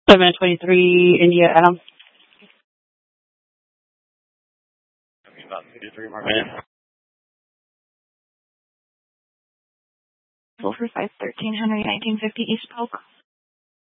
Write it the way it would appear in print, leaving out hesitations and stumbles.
723 India Adams. About 3 more minutes. For 513 Henry 1950 East Polk.